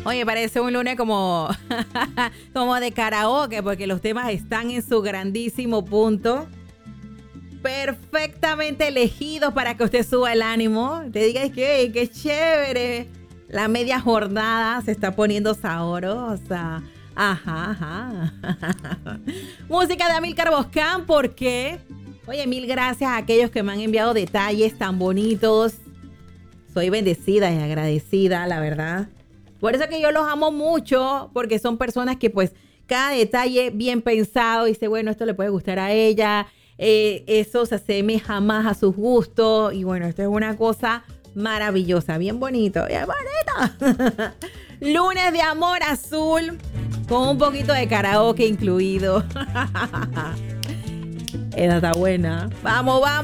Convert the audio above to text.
Oye, parece un lunes como, como de karaoke, porque los temas están en su grandísimo punto. Perfectamente elegidos para que usted suba el ánimo. Te diga que qué chévere. La media jornada se está poniendo sabrosa. Ajá, ajá. Música de Amílcar Boscán, porque, oye, mil gracias a aquellos que me han enviado detalles tan bonitos. Soy bendecida y agradecida, la verdad. Por eso que yo los amo mucho, porque son personas que pues cada detalle bien pensado, dice, bueno, esto le puede gustar a ella, eso se asemeja más a sus gustos, y bueno, esto es una cosa maravillosa, bien bonito, bien bonito. Lunes de amor azul, con un poquito de karaoke incluido. Esa está buena. Vamos, vamos.